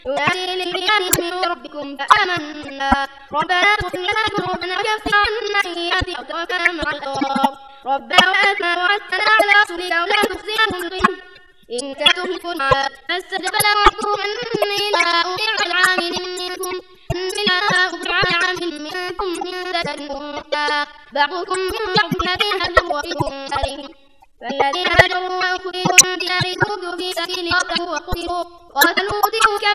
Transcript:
ينادي للرجال من ربكم فآمنا ربنا اغفر لنا ذنوبنا وكفر عنا سيئاتنا وتوفنا مع الأبرار ربنا وآتنا وعدتنا على رسلك ولا تخزنا المسلمين إنك تخلف الميعاد فاستجاب له ربه أني لا أضيع العامل منكم من ذكر أنثى بعضكم من بعض الذين هاجروا وفيهم عليهم فالذين هاجروا وأخرجوا من ديارهم في سبيل الله وقتلوا